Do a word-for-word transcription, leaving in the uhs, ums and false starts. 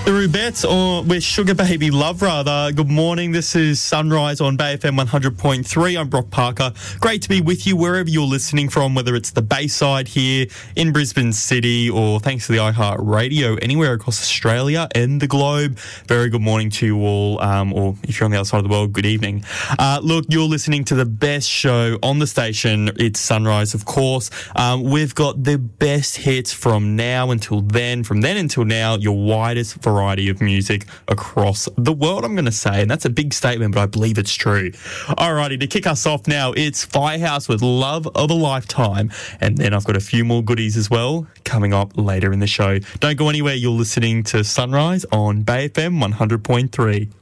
The Rubettes, or with Sugar Baby Love, rather. Good morning. This is Sunrise on Bay F M one hundred point three. I'm Brock Parker. Great to be with you wherever you're listening from, whether it's the Bayside here in Brisbane City or thanks to the iHeart Radio anywhere across Australia and the globe. Very good morning to you all, um, or if you're on the other side of the world, good evening. Uh, look, you're listening to the best show on the station. It's Sunrise, of course. Um, we've got the best hits from now until then, from then until now, your widest variety of music across the world, I'm going to say. And that's a big statement, but I believe it's true. Alrighty, to kick us off now, it's Firehouse with Love of a Lifetime. And then I've got a few more goodies as well coming up later in the show. Don't go anywhere. You're listening to Sunrise on Bay F M one hundred point three.